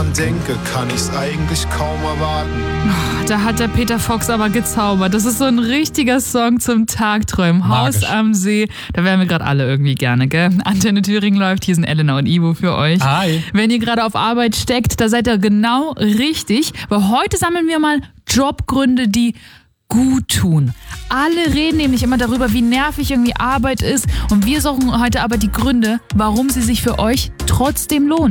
dran denke, kann ich's eigentlich kaum erwarten. Da hat der Peter Fox aber gezaubert. Das ist so ein richtiger Song zum Tagträumen. Magisch. Haus am See. Da wären wir gerade alle irgendwie gerne, gell? Antenne Thüringen läuft. Hier sind Elena und Ivo für euch. Hi. Wenn ihr gerade auf Arbeit steckt, da seid ihr genau richtig. Weil heute sammeln wir mal Jobgründe, die gut tun. Alle reden nämlich immer darüber, wie nervig irgendwie Arbeit ist. Und wir suchen heute aber die Gründe, warum sie sich für euch trotzdem lohnt.